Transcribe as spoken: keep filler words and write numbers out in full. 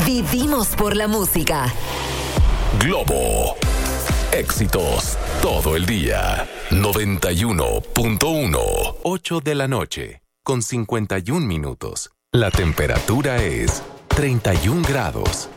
Vivimos por la música. Globo. Éxitos todo el día. noventa y uno punto uno. ocho de la noche, con cincuenta y un minutos. La temperatura es treinta y un grados.